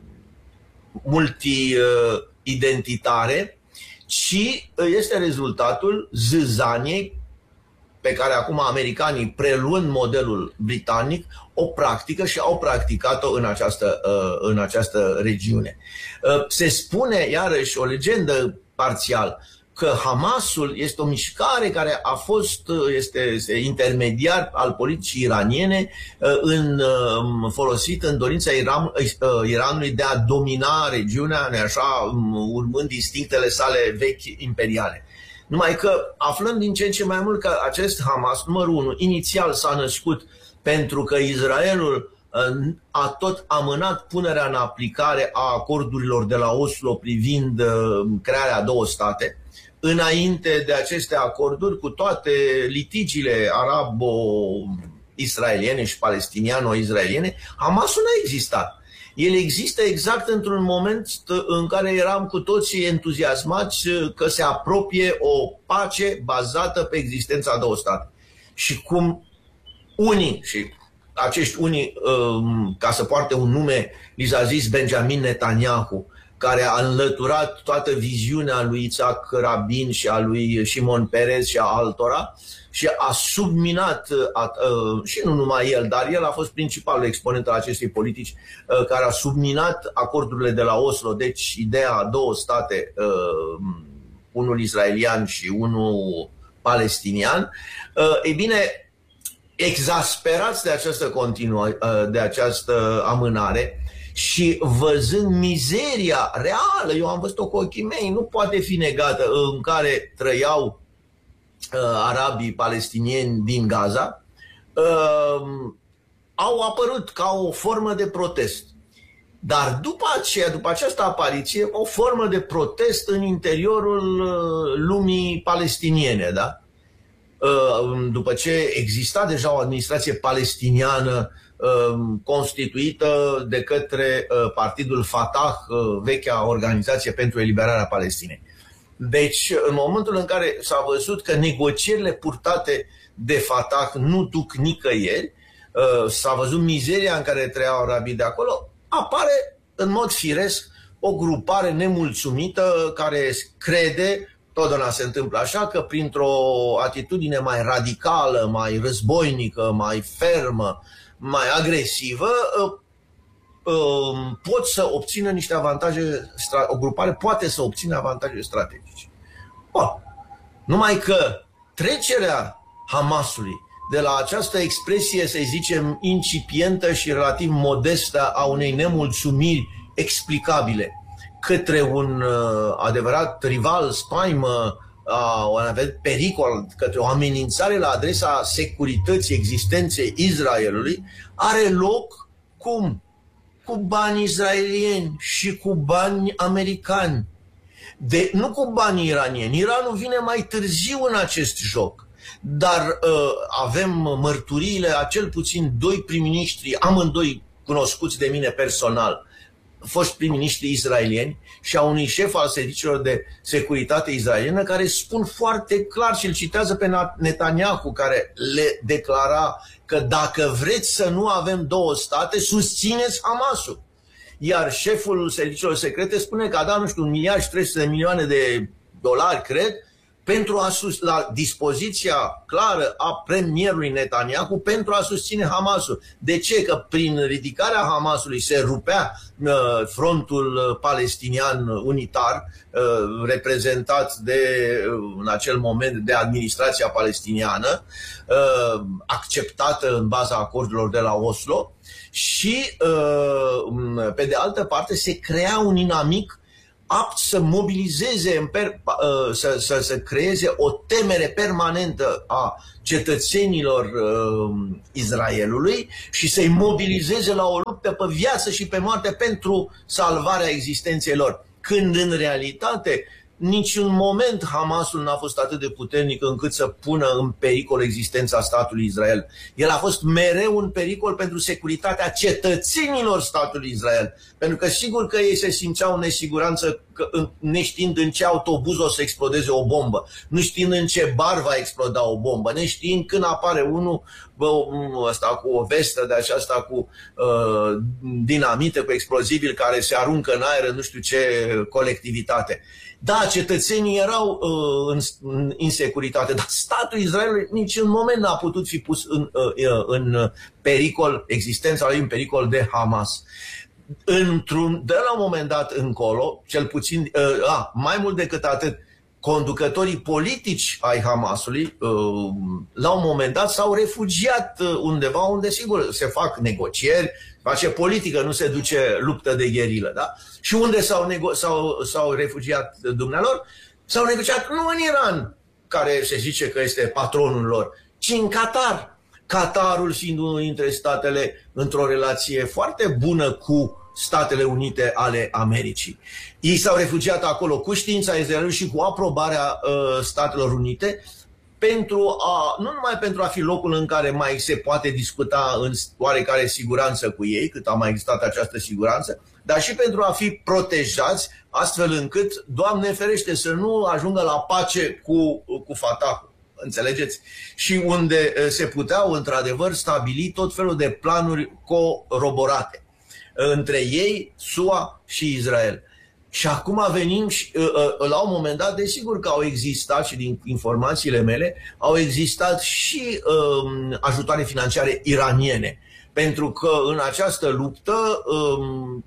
multi-identitare, ci este rezultatul zâzaniei pe care acum americanii, preluând modelul britanic, o practică și au practicat-o în această, în această regiune. Se spune, iarăși, o legendă parțial, că Hamasul este o mișcare care a fost, este, este intermediar al politicii iraniene, în, folosit în dorința Iran, Iranului de a domina regiunea, așa, urmând instinctele sale vechi imperiale. Numai că aflăm din ce în ce mai mult că acest Hamas, numărul unu, inițial s-a născut pentru că Israelul a tot amânat punerea în aplicare a acordurilor de la Oslo privind crearea a două state. Înainte de aceste acorduri, cu toate litigiile arabo-israeliene și palestiniano-israeliene, Hamasul n-a existat. El există exact într-un moment în care eram cu toții entuziasmați că se apropie o pace bazată pe existența a două state. Și cum unii, și acești unii, ca să poarte un nume, li s-a zis Benjamin Netanyahu, care a înlăturat toată viziunea lui Itzhak Rabin și a lui Shimon Peres și a altora și a subminat, a, a, și nu numai el, dar el a fost principalul exponent al acestei politici, a, care a subminat acordurile de la Oslo, deci ideea a două state, a, unul israelian și unul palestinian. A, ei bine, exasperați de această continuă, de această amânare, și văzând mizeria reală, eu am văzut-o cu ochii mei, nu poate fi negată, în care trăiau uh, arabii palestinieni din Gaza, uh, au apărut ca o formă de protest. Dar după aceea, după această apariție, o formă de protest în interiorul uh, lumii palestiniene, da? Uh, după ce exista deja o administrație palestiniană constituită de către partidul Fatah, vechea organizație pentru eliberarea Palestinei. Deci, în momentul în care s-a văzut că negocierile purtate de Fatah nu duc nicăieri, s-a văzut mizeria în care trăiau arabii de acolo, apare în mod firesc o grupare nemulțumită care crede, totdeauna se întâmplă așa, că printr-o atitudine mai radicală, mai războinică, mai fermă, mai agresivă, pot să obțină niște avantaje, o grupare poate să obțină avantaje strategice. Bun. Numai că trecerea Hamasului de la această expresie, să zicem, incipientă și relativ modestă a unei nemulțumiri explicabile către un adevărat rival, spaimă, un pericol, către o amenințare la adresa securității existenței Israelului, are loc Cum? Cu bani israelieni și cu bani americani. De, nu cu banii iranieni. Iranul vine mai târziu în acest joc. Dar uh, avem mărturiile a cel puțin doi prim-ministri, amândoi cunoscuți de mine personal, foști prim-ministri israelieni și a unui șef al serviciilor de securitate israeliană, care spun foarte clar și îl citează pe Netanyahu, care le declara că dacă vreți să nu avem două state, susțineți Hamasul. Iar șeful serviciilor secrete spune că a dat, nu știu, un miliard și trei sute de milioane de dolari, cred, pentru a sus, la dispoziția clară a premierului Netanyahu pentru a susține Hamasul. De ce? Că prin ridicarea Hamasului se rupea uh, frontul palestinian unitar, uh, reprezentat de, uh, în acel moment de administrația palestiniană, uh, acceptată în baza acordurilor de la Oslo, și uh, pe de altă parte se crea un inamic apt să mobilizeze, să, să, să creeze o temere permanentă a cetățenilor uh, Israelului și să-i mobilizeze la o luptă pe viață și pe moarte pentru salvarea existenței lor. Când în realitate niciun moment Hamasul n-a fost atât de puternic încât să pună în pericol existența statului Israel. El a fost mereu un pericol pentru securitatea cetățenilor statului Israel. Pentru că sigur că ei se simțeau în nesiguranță, că, neștiind în ce autobuz o să explodeze o bombă, nu știind în ce bar va exploda o bombă, neștiind când apare unul bă, ăsta, cu o vestă de aceasta cu uh, dinamite, cu explozibil care se aruncă în aer în nu știu ce colectivitate. Da, cetățenii erau uh, în, în insecuritate, dar statul Israelului nici în moment n-a putut fi pus în, uh, în pericol, existența lui în pericol de Hamas. Într-un, de la un moment dat încolo, cel puțin, uh, a, mai mult decât atât, conducătorii politici ai Hamasului, uh, la un moment dat s-au refugiat undeva unde, sigur, se fac negocieri, face politică, nu se duce luptă de gherilă, da? Și unde s-au, s-au, s-au refugiat dumnealor? S-au refugiat nu în Iran, care se zice că este patronul lor, ci în Qatar. Qatarul fiind unul dintre statele într-o relație foarte bună cu Statele Unite ale Americii. Ei s-au refugiat acolo cu știința Israelului și cu aprobarea uh, Statelor Unite, pentru a, nu numai pentru a fi locul în care mai se poate discuta în oarecare siguranță cu ei, cât a mai existat această siguranță, dar și pentru a fi protejați, astfel încât, Doamne ferește, să nu ajungă la pace cu, cu Fatahul. Înțelegeți? Și unde se puteau, într-adevăr, stabili tot felul de planuri coroborate între ei, S U A și Israel. Și acum venim și, la un moment dat, desigur că au existat, și din informațiile mele, au existat și um, ajutoare financiare iraniene. Pentru că în această luptă um,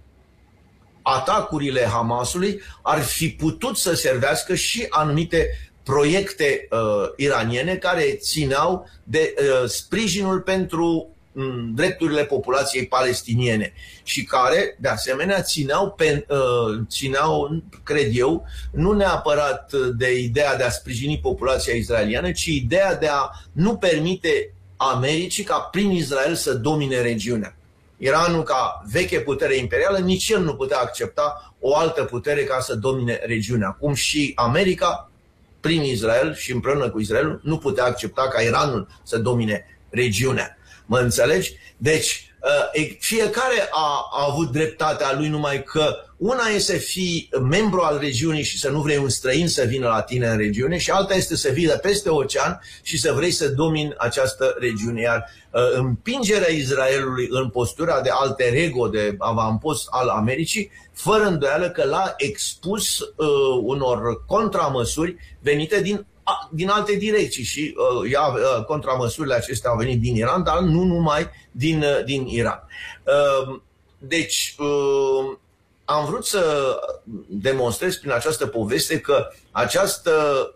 atacurile Hamasului ar fi putut să servească și anumite proiecte uh, iraniene care țineau de uh, sprijinul pentru drepturile populației palestiniene și care, de asemenea, țineau, pe, țineau, cred eu, nu neapărat de ideea de a sprijini populația israeliană, ci ideea de a nu permite Americii ca prin Israel să domine regiunea. Iranul, ca veche putere imperială, nici el nu putea accepta o altă putere ca să domine regiunea. Cum și America, prin Israel și împreună cu Israelul, nu putea accepta ca Iranul să domine regiunea. Mă înțelegi? Deci, fiecare a, a avut dreptatea lui, numai că una este să fii membru al regiunii și să nu vrei un străin să vină la tine în regiune și alta este să vii de peste ocean și să vrei să domini această regiune. Iar împingerea Israelului în postura de alter ego, de avampost al Americii, fără îndoială că l-a expus uh, unor contramăsuri venite din din alte direcții și uh, ia, uh, contramăsurile acestea au venit din Iran, dar nu numai din, uh, din Iran. Uh, deci, uh, am vrut să demonstrez prin această poveste că această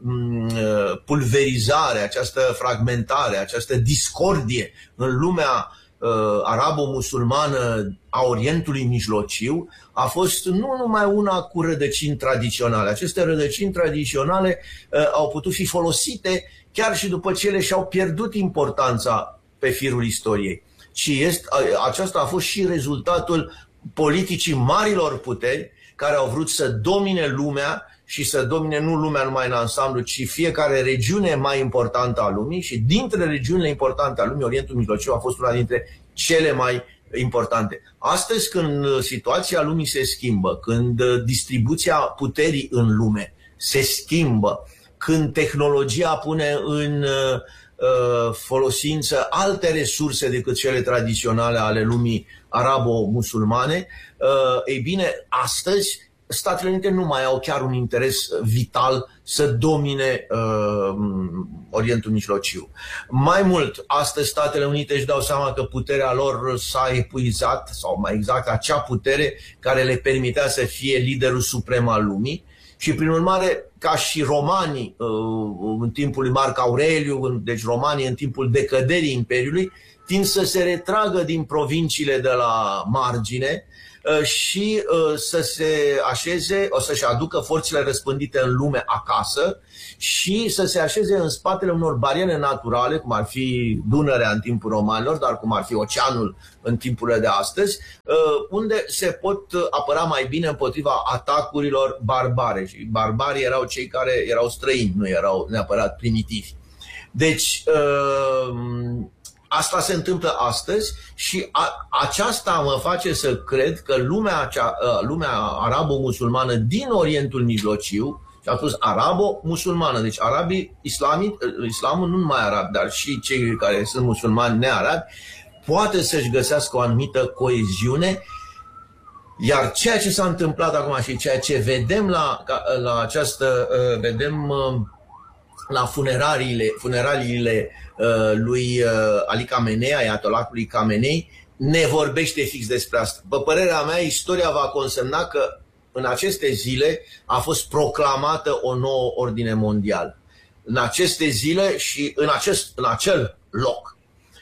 uh, pulverizare, această fragmentare, această discordie în lumea uh, arabo-musulmană a Orientului Mijlociu a fost nu numai una cu rădăcini tradiționale. Aceste rădăcini tradiționale uh, au putut fi folosite chiar și după ce ele și-au pierdut importanța pe firul istoriei. ci este, aceasta a fost și rezultatul politicii marilor puteri care au vrut să domine lumea și să domine nu lumea numai în ansamblu, ci fiecare regiune mai importantă a lumii, și dintre regiunile importante a lumii, Orientul Mijlociu a fost una dintre cele mai importante. Astăzi, când situația lumii se schimbă, când distribuția puterii în lume se schimbă, când tehnologia pune în uh, folosință alte resurse decât cele tradiționale ale lumii arabo-musulmane, uh, ei bine, astăzi Statele Unite nu mai au chiar un interes vital să domine uh, Orientul Mijlociu. Mai mult, astăzi Statele Unite își dau seama că puterea lor s-a epuizat, sau mai exact acea putere care le permitea să fie liderul suprem al lumii, și prin urmare, ca și romanii uh, în timpul lui Marc Aureliu, deci romanii în timpul decăderii Imperiului, tind să se retragă din provinciile de la margine și să se așeze, o să-și aducă forțele răspândite în lume acasă și să se așeze în spatele unor bariere naturale, cum ar fi Dunărea în timpul romanilor, dar cum ar fi oceanul în timpurile de astăzi, unde se pot apăra mai bine împotriva atacurilor barbare. Și barbarii erau cei care erau străini, nu erau neapărat primitivi. Deci, asta se întâmplă astăzi și a, aceasta mă face să cred că lumea, acea, lumea arabo-musulmană din Orientul Mijlociu, și am spus arabo-musulmană, deci arabii, islamii, islamul nu numai arabi, dar și cei care sunt musulmani nearabi, poate să-și găsească o anumită coeziune, iar ceea ce s-a întâmplat acum și ceea ce vedem la, la această, vedem la funeraliile, funeraliile lui Ali Khamenei, ayatollahului Khamenei, ne vorbește fix despre asta. După părerea mea, istoria va consemna că în aceste zile a fost proclamată o nouă ordine mondială. În aceste zile și în, acest, în acel loc.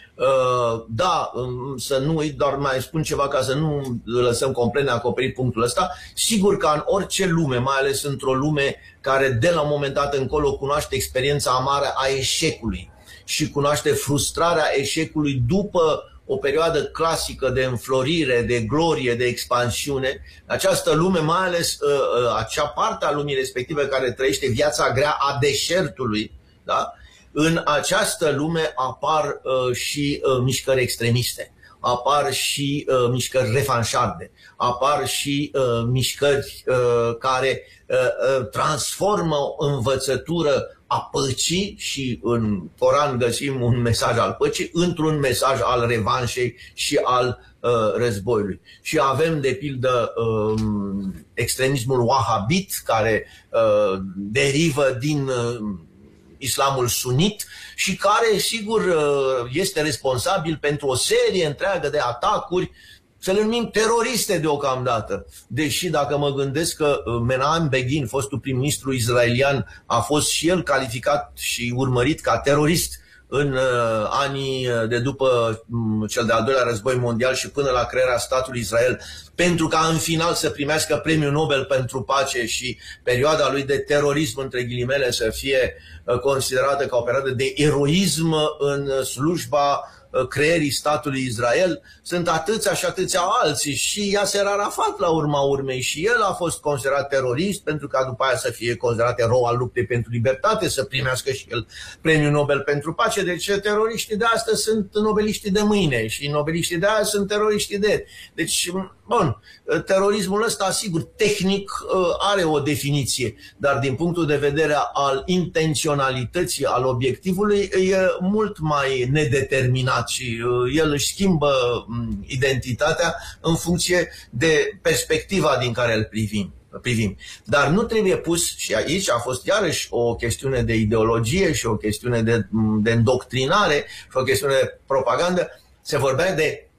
Da, să nu uit, doar mai spun ceva ca să nu lăsăm complet neacoperit punctul ăsta. Sigur că în orice lume, mai ales într-o lume care de la un moment dat încolo cunoaște experiența amară a eșecului și cunoaște frustrarea eșecului după o perioadă clasică de înflorire, de glorie, de expansiune, această lume, mai ales acea parte a lumii respective care trăiește viața grea a deșertului, da? În această lume apar uh, și uh, mișcări extremiste, apar și uh, mișcări revanșarde, apar și uh, mișcări uh, care uh, uh, transformă o învățătură a păcii, și în Coran găsim un mesaj al păcii, într-un mesaj al revanșei și al uh, războiului. Și avem, de pildă, uh, extremismul wahabit, care uh, derivă din uh, islamul sunit și care, sigur, este responsabil pentru o serie întreagă de atacuri, să le numim teroriste deocamdată. Deși dacă mă gândesc că Menachem Begin, fostul prim-ministru israelian, a fost și el calificat și urmărit ca terorist în uh, anii de după um, cel de-al doilea război mondial și până la crearea statului Israel, pentru ca în final să primească premiul Nobel pentru pace și perioada lui de terorism, între ghilimele, să fie uh, considerată ca o perioadă de eroism în slujba creierii statului Israel. Sunt atâția și atâția alții, și Yasser Arafat la urma urmei, și el a fost considerat terorist pentru ca după aia să fie considerat erou al luptei pentru libertate, să primească și el premiul Nobel pentru pace. Deci teroriștii de astăzi sunt nobeliștii de mâine și nobeliștii de azi sunt teroriștii de... Deci, bun, terorismul ăsta, sigur, tehnic are o definiție, dar din punctul de vedere al intenționalității, al obiectivului, e mult mai nedeterminat și el își schimbă identitatea în funcție de perspectiva din care îl privim. privim. Dar nu trebuie pus, și aici a fost iarăși o chestiune de ideologie și o chestiune de, de îndoctrinare și o chestiune de propagandă, se vorbea de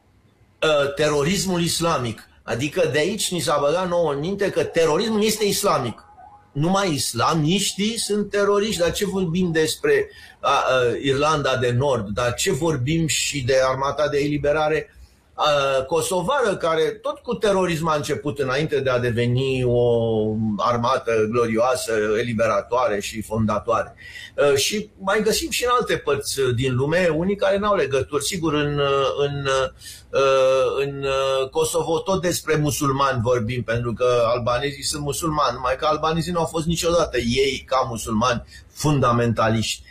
uh, terorismul islamic. Adică de aici ni s-a băgat nouă în minte că terorismul este islamic. Numai islamiștii sunt teroriști, dar ce vorbim despre a, a, Irlanda de Nord, dar ce vorbim și de Armata de Eliberare kosovară, care tot cu terorism a început înainte de a deveni o armată glorioasă, eliberatoare și fondatoare. Și mai găsim și în alte părți din lume, unii care n-au legături. Sigur, în, în, în Kosovo tot despre musulmani vorbim, pentru că albanezii sunt musulmani, numai că albanezii nu au fost niciodată ei ca musulmani fundamentaliști.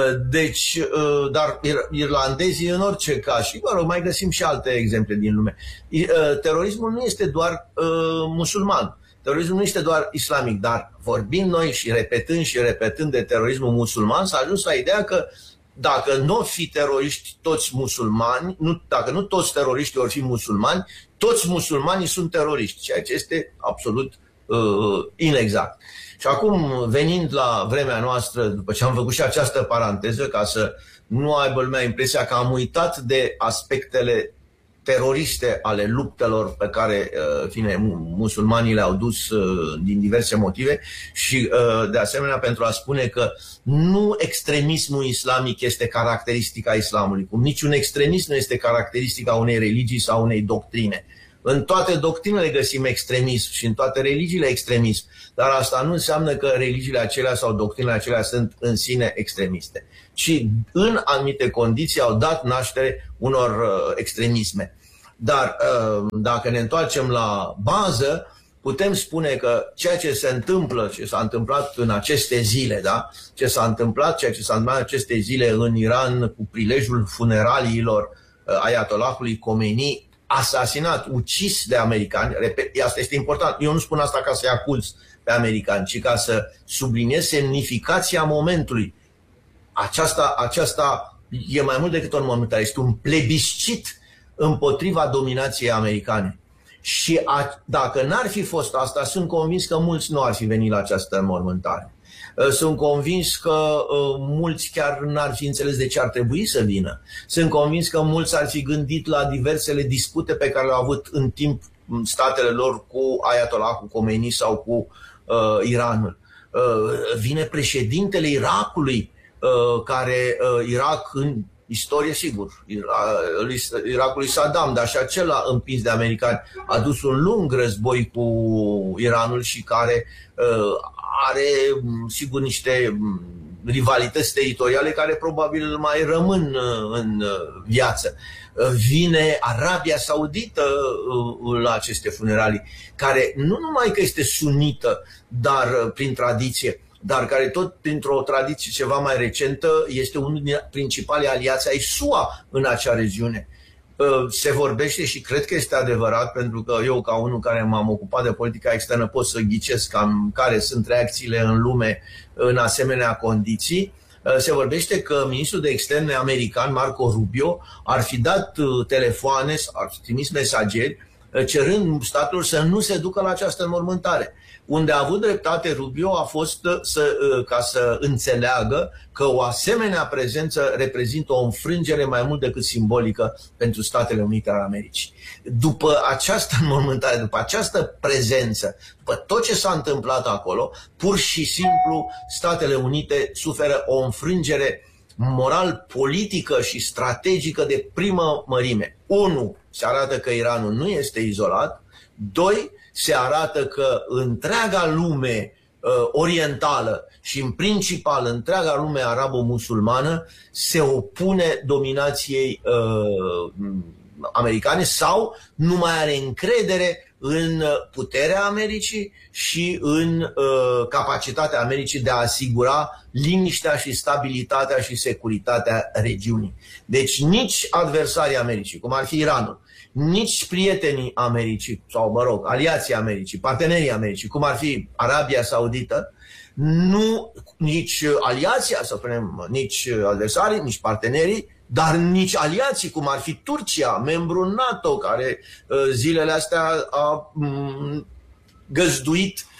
Deci, dar irlandezii în orice caz, și mă rog, mai găsim și alte exemple din lume. Terorismul nu este doar uh, musulman, terorismul nu este doar islamic, dar vorbind noi și repetând și repetând de terorismul musulman, s-a ajuns la ideea că dacă nu or fi teroriști toți musulmani, nu, dacă nu toți teroriștii or fi musulmani, toți musulmanii sunt teroriști, ceea ce este absolut uh, inexact. Și acum, venind la vremea noastră, după ce am făcut și această paranteză, ca să nu aibă lumea impresia că am uitat de aspectele teroriste ale luptelor pe care fine, musulmanii le-au dus din diverse motive și, de asemenea, pentru a spune că nu extremismul islamic este caracteristica islamului, cum niciun extremism nu este caracteristica unei religii sau unei doctrine. În toate doctrinele găsim extremism și în toate religiile extremism, dar asta nu înseamnă că religiile acelea sau doctrinele acelea sunt în sine extremiste, ci în anumite condiții au dat naștere unor uh, extremisme. Dar uh, dacă ne întoarcem la bază, putem spune că ceea ce se întâmplă, ce s-a întâmplat în aceste zile, da? ce s-a întâmplat, ceea ce s-a întâmplat în aceste zile în Iran cu prilejul funeraliilor uh, Ayatollahului Khomeini, asasinat, ucis de americani, repet, asta este important, eu nu spun asta ca să-i acuz pe americani, ci ca să subliniez semnificația momentului. Aceasta, aceasta e mai mult decât o înmormântare, este un plebiscit împotriva dominației americane. Și a, dacă n-ar fi fost asta, sunt convins că mulți nu ar fi venit la această înmormântare. Sunt convins că uh, mulți chiar n-ar fi înțeles de ce ar trebui să vină. Sunt convins că mulți ar fi gândit la diversele dispute pe care le-au avut în timp statele lor cu Ayatollahul Khomeini sau cu uh, Iranul. Uh, vine președintele Irakului, uh, care uh, Irak în istorie, sigur, Irakul lui Saddam, dar și acela împins de americani, a dus un lung război cu Iranul și care uh, are, sigur, niște rivalități teritoriale care probabil mai rămân în viață. Vine Arabia Saudită la aceste funeralii, care nu numai că este sunită, dar prin tradiție, dar care tot printr-o tradiție ceva mai recentă este unul din principalii aliați ai S U A în acea regiune. Se vorbește și cred că este adevărat, pentru că eu, ca unul care m-am ocupat de politica externă, pot să ghicesc cam care sunt reacțiile în lume în asemenea condiții. Se vorbește că ministrul de externe american, Marco Rubio, ar fi dat telefoane, ar fi trimis mesageri cerând statelor să nu se ducă la această înmormântare. Unde a avut dreptate Rubio a fost să, ca să înțeleagă că o asemenea prezență reprezintă o înfrângere mai mult decât simbolică pentru Statele Unite ale Americii. După această înmormântare, după această prezență, după tot ce s-a întâmplat acolo, pur și simplu Statele Unite suferă o înfrângere moral-politică și strategică de primă mărime. Unu, se arată că Iranul nu este izolat. Doi, se arată că întreaga lume uh, orientală și în principal întreaga lume arabo-musulmană se opune dominației uh, americane sau nu mai are încredere în puterea Americii și în uh, capacitatea Americii de a asigura liniștea și stabilitatea și securitatea regiunii. Deci nici adversarii Americii, cum ar fi Iranul, nici prietenii Americii, sau mă rog, aliații Americii, partenerii Americii, cum ar fi Arabia Saudită, nu, nici aliația, să spunem, nici adversarii, nici partenerii, dar nici aliații, cum ar fi Turcia, membru NATO, care zilele astea a găzduit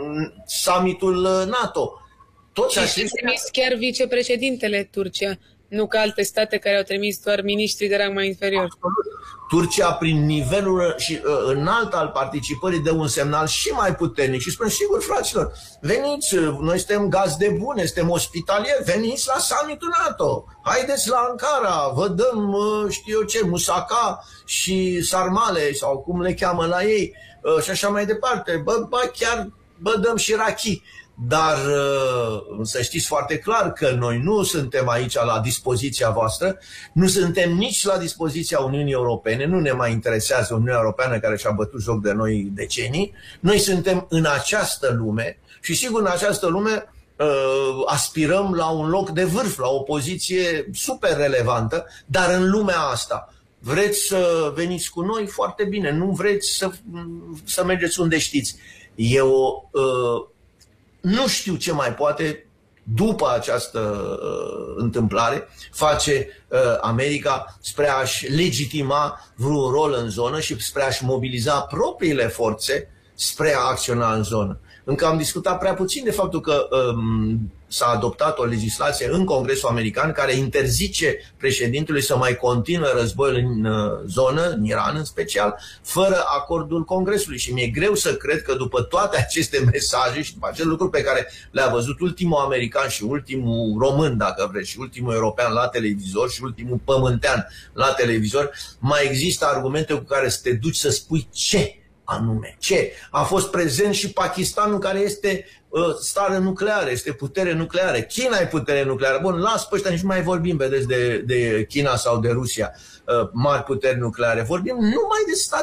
summitul NATO. Toți și este chiar vicepreședintele Turcia, Nu ca alte state care au trimis doar miniștri de rang mai inferior. Absolut. Turcia, prin nivelul și uh, înalt al participării, dă un semnal și mai puternic și spune, sigur, fraților, veniți, noi suntem gazde bune, suntem ospitalieri, veniți la summitul NATO, haideți la Ankara, vă dăm, uh, știu eu ce, musaka și sarmale, sau cum le cheamă la ei, uh, și așa mai departe, bă, bă chiar bă, dăm și rachi. Dar să știți foarte clar că noi nu suntem aici la dispoziția voastră, nu suntem nici la dispoziția Uniunii Europene, nu ne mai interesează Uniunea Europeană care și-a bătut joc de noi decenii. Noi suntem în această lume și sigur în această lume aspirăm la un loc de vârf, la o poziție super relevantă, dar în lumea asta vreți să veniți cu noi, foarte bine, nu vreți să, să mergeți unde știți. Eu nu știu ce mai poate, după această uh, întâmplare, face uh, America spre a-și legitima vreun rol în zonă și spre a-și mobiliza propriile forțe spre a acționa în zonă. Încă am discutat prea puțin de faptul că um, s-a adoptat o legislație în Congresul American care interzice președintelui să mai continue războiul în uh, zonă, în Iran în special, fără acordul Congresului. Și mi-e greu să cred că după toate aceste mesaje și după acele lucruri pe care le-a văzut ultimul american și ultimul român, dacă vreți, și ultimul european la televizor și ultimul pământean la televizor, mai există argumente cu care să te duci să spui ce anume. Ce? A fost prezent și Pakistanul, care este uh, stare nucleară, este putere nucleară. China e putere nucleară. Bun, las pe ăștia, nici nu mai vorbim, vedeți, de, de China sau de Rusia, uh, mari puteri nucleare. Vorbim numai de state